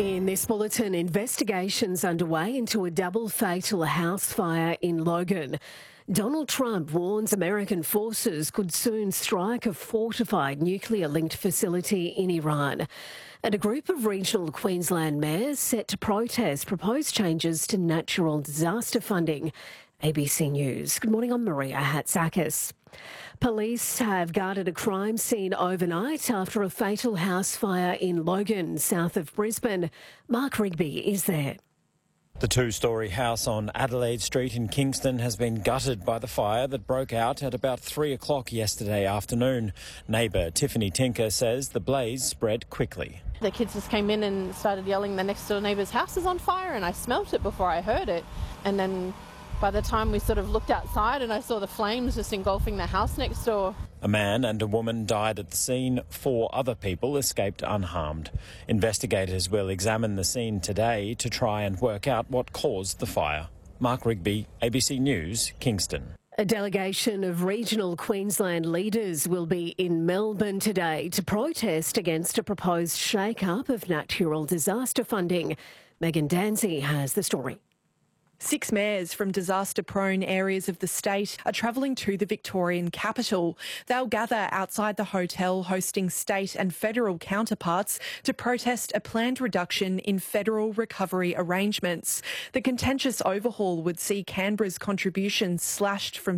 In this bulletin, investigations underway into a double fatal house fire in Logan. Donald Trump warns American forces could soon strike a fortified nuclear-linked facility in Iran. And a group of regional Queensland mayors set to protest proposed changes to natural disaster funding. ABC News. Good morning, I'm Maria Hatzakis. Police have guarded a crime scene overnight after a fatal house fire in Logan, south of Brisbane. Mark Rigby is there. The two-storey house on Adelaide Street in Kingston has been gutted by the fire that broke out at about 3 o'clock yesterday afternoon. Neighbour Tiffany Tinker says the blaze spread quickly. The kids just came in and started yelling the next door neighbour's house is on fire, and I smelt it before I heard it. And then by the time we sort of looked outside and I saw the flames just engulfing the house next door. A man and a woman died at the scene. 4 other people escaped unharmed. Investigators will examine the scene today to try and work out what caused the fire. Mark Rigby, ABC News, Kingston. A delegation of regional Queensland leaders will be in Melbourne today to protest against a proposed shake-up of natural disaster funding. Megan Danzy has the story. 6 mayors from disaster-prone areas of the state are travelling to the Victorian capital. They'll gather outside the hotel hosting state and federal counterparts to protest a planned reduction in federal recovery arrangements. The contentious overhaul would see Canberra's contribution slashed from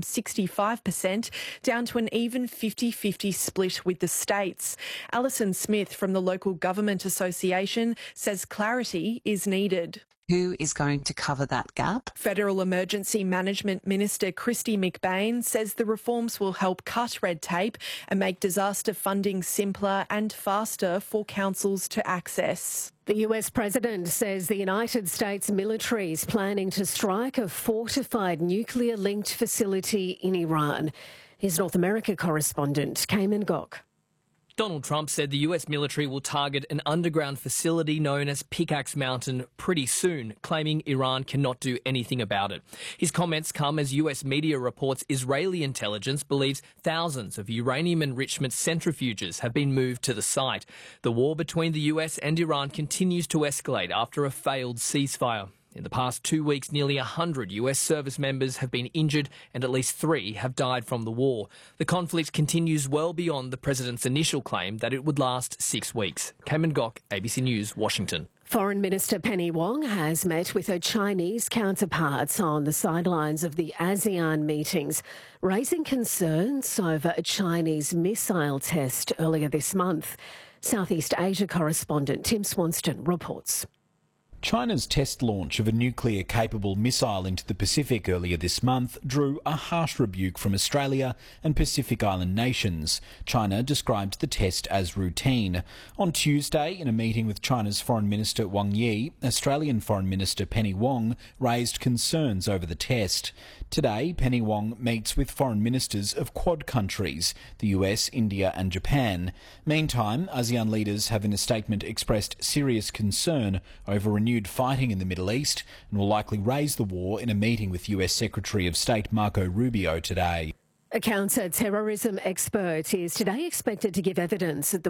65% down to an even 50-50 split with the states. Alison Smith from the Local Government Association says clarity is needed. Who is going to cover that gap? Federal Emergency Management Minister Kristy McBain says the reforms will help cut red tape and make disaster funding simpler and faster for councils to access. The US President says the United States military is planning to strike a fortified nuclear-linked facility in Iran. His North America correspondent, Cayman Gok. Donald Trump said the US military will target an underground facility known as Pickaxe Mountain pretty soon, claiming Iran cannot do anything about it. His comments come as US media reports Israeli intelligence believes thousands of uranium enrichment centrifuges have been moved to the site. The war between the US and Iran continues to escalate after a failed ceasefire. In the past 2 weeks, nearly 100 US service members have been injured and at least 3 have died from the war. The conflict continues well beyond the president's initial claim that it would last 6 weeks. Cayman Gok, ABC News, Washington. Foreign Minister Penny Wong has met with her Chinese counterparts on the sidelines of the ASEAN meetings, raising concerns over a Chinese missile test earlier this month. Southeast Asia correspondent Tim Swanston reports. China's test launch of a nuclear-capable missile into the Pacific earlier this month drew a harsh rebuke from Australia and Pacific Island nations. China described the test as routine. On Tuesday, in a meeting with China's Foreign Minister Wang Yi, Australian Foreign Minister Penny Wong raised concerns over the test. Today, Penny Wong meets with foreign ministers of Quad countries, the US, India and Japan. Meantime, ASEAN leaders have in a statement expressed serious concern over renewed fighting in the Middle East and will likely raise the war in a meeting with US Secretary of State Marco Rubio today. A counter-terrorism expert is today expected to give evidence at the